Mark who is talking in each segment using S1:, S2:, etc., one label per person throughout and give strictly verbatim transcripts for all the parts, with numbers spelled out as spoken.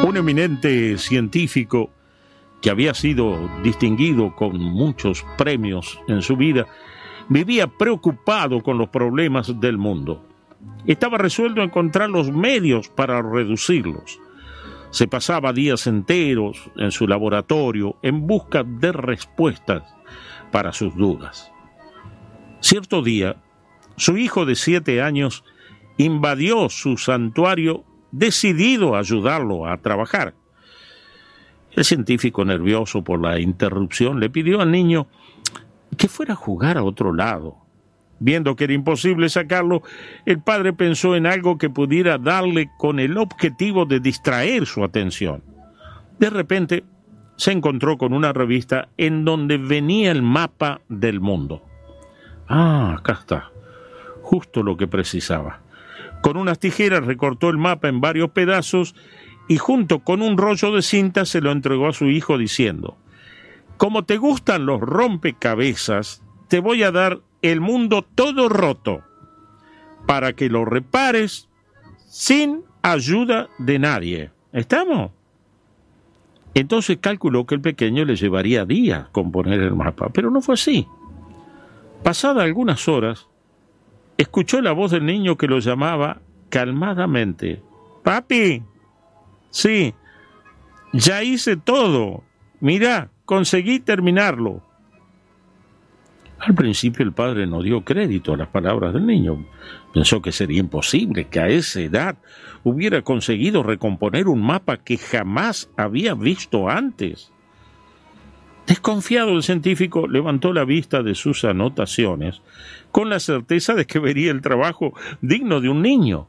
S1: Un eminente científico que había sido distinguido con muchos premios en su vida, vivía preocupado con los problemas del mundo. Estaba resuelto a encontrar los medios para reducirlos. Se pasaba días enteros en su laboratorio en busca de respuestas para sus dudas. Cierto día, su hijo de siete años invadió su santuario decidido a ayudarlo a trabajar. El científico, nervioso por la interrupción, le pidió al niño que fuera a jugar a otro lado. Viendo que era imposible sacarlo, el padre pensó en algo que pudiera darle con el objetivo de distraer su atención. De repente, se encontró con una revista en donde venía el mapa del mundo. Ah, acá está, justo lo que precisaba. Con unas tijeras recortó el mapa en varios pedazos y junto con un rollo de cinta se lo entregó a su hijo diciendo: como te gustan los rompecabezas, te voy a dar el mundo todo roto para que lo repares sin ayuda de nadie. ¿Estamos? Entonces calculó que el pequeño le llevaría días componer el mapa, pero no fue así. Pasadas algunas horas, escuchó la voz del niño que lo llamaba calmadamente. «Papi, sí, ya hice todo. Mirá, conseguí terminarlo». Al principio el padre no dio crédito a las palabras del niño. Pensó que sería imposible que a esa edad hubiera conseguido recomponer un mapa que jamás había visto antes. Desconfiado, el científico levantó la vista de sus anotaciones con la certeza de que vería el trabajo digno de un niño.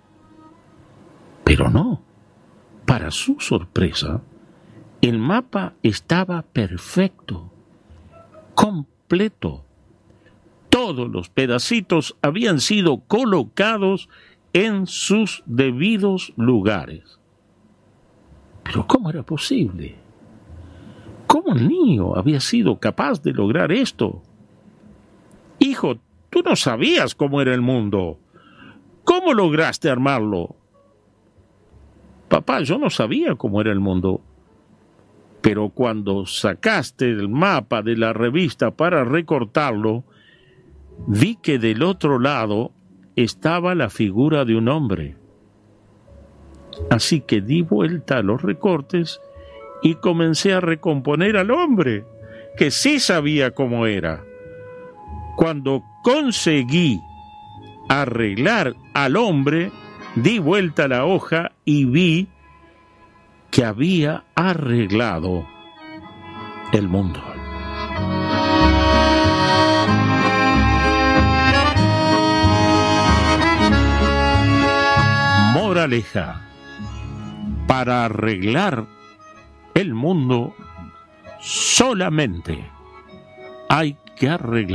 S1: Pero no. Para su sorpresa, el mapa estaba perfecto, completo. Todos los pedacitos habían sido colocados en sus debidos lugares. Pero ¿cómo era posible? ¿Cómo el niño había sido capaz de lograr esto? Hijo, tú no sabías cómo era el mundo. ¿Cómo lograste armarlo? Papá, yo no sabía cómo era el mundo. Pero cuando sacaste el mapa de la revista para recortarlo, vi que del otro lado estaba la figura de un hombre. Así que di vuelta a los recortes y comencé a recomponer al hombre, que sí sabía cómo era. Cuando conseguí arreglar al hombre, di vuelta a la hoja y vi que había arreglado el mundo. Moraleja: para arreglar el mundo solamente hay que arreglar